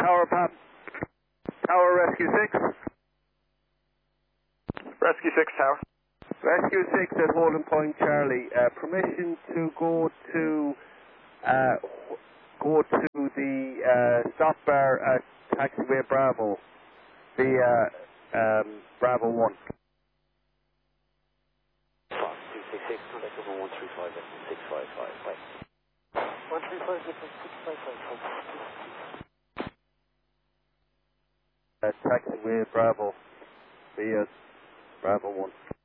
Tower Pop. Tower Rescue 6. Rescue 6 Tower. Rescue 6 at Holding Point Charlie. Permission to go to the stop bar at taxiway Bravo via Bravo 1. 266, contact over 135 at 655, bye. 135 at 655, Taxiway Bravo via Bravo 1.